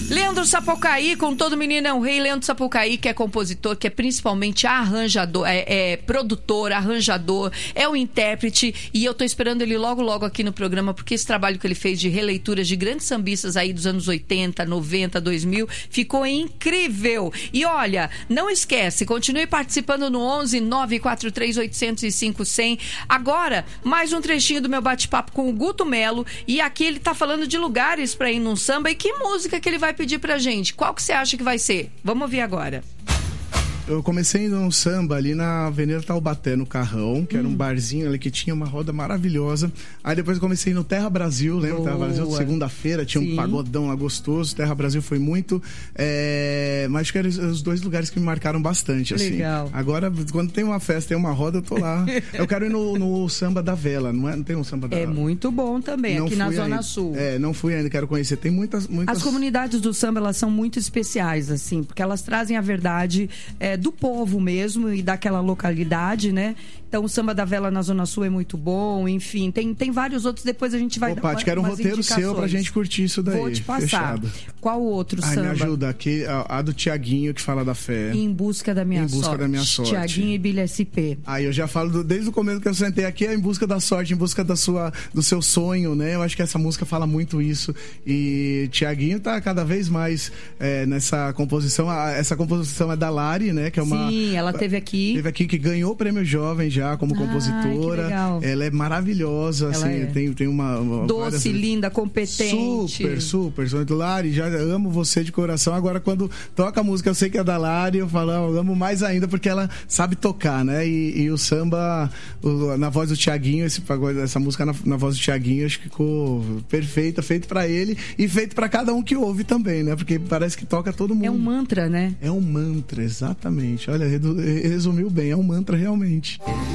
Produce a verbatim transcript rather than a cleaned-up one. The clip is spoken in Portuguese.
Leandro Sapucaí, com Todo Menino é um Rei. Leandro Sapucaí, que é compositor, que é principalmente arranjador, é, é produtor, arranjador, é o intérprete, e eu tô esperando ele logo, logo aqui no programa, porque esse trabalho que ele fez de releituras de grandes sambistas aí dos anos oitenta, noventa, dois mil, ficou incrível. E olha, não esquece, continue participando no onze nove quatro três oito zero cinco zero zero. Agora, mais um trechinho do meu bate-papo com o Guto Melo, e aqui ele tá falando de lugares pra ir num samba, e que música que ele vai pedir pra gente. Qual que você acha que vai ser? Vamos ouvir agora. Eu comecei indo num samba ali na Avenida Taubaté, no Carrão, que hum. era um barzinho ali que tinha uma roda maravilhosa. Aí depois eu comecei no Terra Brasil, lembra? Boa. Terra Brasil, segunda-feira, tinha Sim. um pagodão lá gostoso. Terra Brasil foi muito... É... Mas acho que eram os dois lugares que me marcaram bastante, assim. Legal. Agora, quando tem uma festa, tem uma roda, eu tô lá. Eu quero ir no, no Samba da Vela, não é? Não tem um Samba da Vela? É muito bom também, não aqui na Zona ainda. Sul. É, não fui ainda, quero conhecer. Tem muitas, muitas... As comunidades do samba, elas são muito especiais, assim, porque elas trazem a verdade é, do povo mesmo, mesmo e daquela localidade, né? Então o Samba da Vela na Zona Sul é muito bom, enfim, tem, tem vários outros, depois a gente vai Ô, dar Paty, quero um roteiro seu pra gente curtir isso daí. Vou te passar. Fechado. Qual outro Ai, samba? Me ajuda, aqui, a, a do Tiaguinho, que fala da fé. Em Busca da Minha Em busca Sorte. da minha sorte. Tiaguinho e Billy S P. Aí eu já falo do, desde o começo que eu sentei aqui, é Em Busca da Sorte, em busca da sua, do seu sonho, né? Eu acho que essa música fala muito isso. E Tiaguinho tá cada vez mais é, nessa composição. Essa composição é da Lari, né? Que é uma, Sim, ela teve aqui. Teve aqui, que ganhou o Prêmio Jovem já como ah, compositora. Ela é maravilhosa, ela assim, é. tem, tem uma... uma doce, várias... linda, competente. Super, super. Lari, já amo você de coração. Agora, quando toca a música, eu sei que é da Lari, eu falo, eu amo mais ainda, porque ela sabe tocar, né? E, e o samba, o, na voz do Tiaguinho, esse, essa música na, na voz do Tiaguinho, acho que ficou perfeita, feito pra ele e feito pra cada um que ouve também, né? Porque parece que toca todo mundo. É um mantra, né? É um mantra, exatamente. Olha, resumiu bem, é um mantra realmente.